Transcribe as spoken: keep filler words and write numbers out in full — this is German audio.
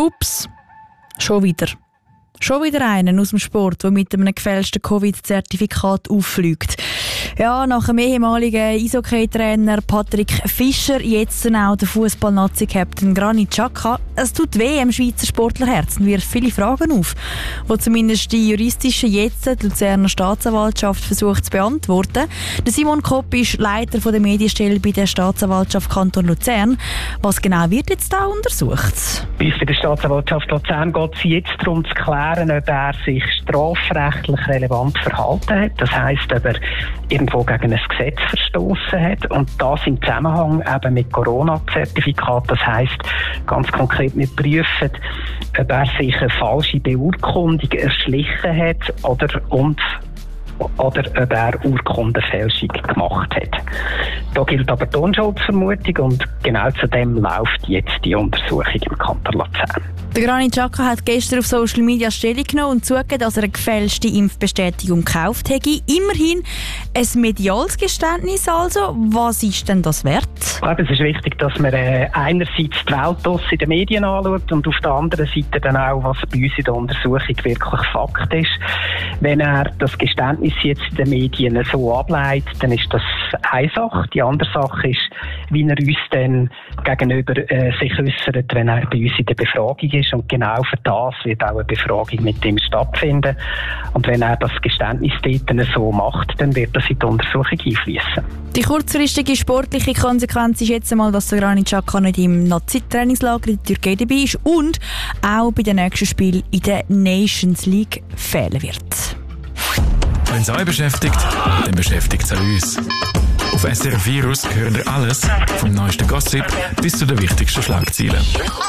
Ups, schon wieder. Schon wieder einen aus dem Sport, der mit einem gefälschten Covid-Zertifikat auffliegt. Ja, nach dem ehemaligen Eishockey-Trainer Patrick Fischer, jetzt dann auch der Fußball-Nazi-Captain Granit Xhaka. Es tut weh am Schweizer Sportlerherzen, wirft viele Fragen auf, die zumindest die juristische jetzt die Luzerner Staatsanwaltschaft versucht zu beantworten. Der Simon Kopp ist Leiter der Medienstelle bei der Staatsanwaltschaft Kanton Luzern. Was genau wird jetzt da untersucht? Bei der Staatsanwaltschaft Luzern geht es jetzt darum zu klären, ob er sich strafrechtlich relevant verhalten hat. Das heisst, ob er irgendwo gegen ein Gesetz verstoßen hat. Und das im Zusammenhang eben mit Corona-Zertifikat. Das heisst, ganz konkret, wir prüfen, ob er sich eine falsche Beurkundung erschlichen hat oder und oder ob er Urkundenfälschung gemacht hat. Da gilt aber die Unschuldsvermutung und genau zu dem läuft jetzt die Untersuchung im Kanton Luzern. Der Granit Xhaka hat gestern auf Social Media Stellung genommen und zugegeben, dass er eine gefälschte Impfbestätigung gekauft hätte. Immerhin ein mediales Geständnis also. Was ist denn das wert? Ich glaube, es ist wichtig, dass man äh, einerseits die Welt aus in den Medien anschaut und auf der anderen Seite dann auch, was bei uns in der Untersuchung wirklich Fakt ist. Wenn er das Geständnis jetzt in den Medien so ableitet, dann ist das eine Sache. Die andere Sache ist, wie er uns dann gegenüber äh, sich äußert, wenn er bei uns in der Befragung ist. Und genau für das wird auch eine Befragung mit ihm stattfinden. Und wenn er das Geständnis dort so macht, dann wird das in die Untersuchung einfließen. Die kurzfristige sportliche Konsequenz ist jetzt einmal, dass der Granit Xhaka nicht im Nazi-Trainingslager in der Türkei dabei ist und auch bei den nächsten Spielen in der Nations League fehlen wird. Wenn es euch beschäftigt, dann beschäftigt es auch uns. Auf S R F Virus hören ihr alles, vom neuesten Gossip bis zu den wichtigsten Schlagzeilen.